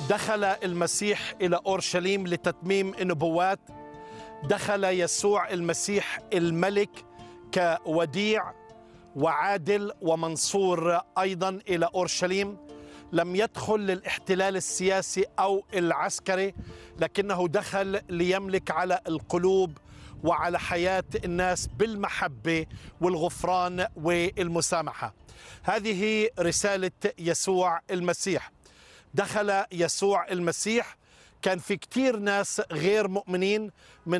دخل المسيح إلى أورشليم لتتميم النبوات. دخل يسوع المسيح الملك كوديع وعادل ومنصور أيضا إلى أورشليم. لم يدخل للاحتلال السياسي أو العسكري، لكنه دخل ليملك على القلوب وعلى حياة الناس بالمحبة والغفران والمسامحة. هذه رسالة يسوع المسيح. دخل يسوع المسيح، كان في كتير ناس غير مؤمنين من